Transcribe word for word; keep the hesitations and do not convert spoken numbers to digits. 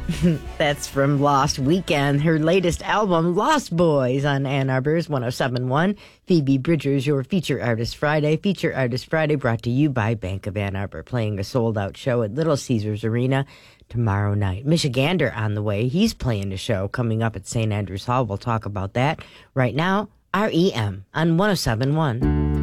That's from Lost Weekend, her latest album, Lost Boys, on Ann Arbor's one oh seven point one. Phoebe Bridgers, your Feature Artist Friday. Feature Artist Friday brought to you by Bank of Ann Arbor, playing a sold-out show at Little Caesars Arena tomorrow night. Michigander on the way. He's playing a show coming up at Saint Andrews Hall. We'll talk about that right now. R E M on one oh seven point one.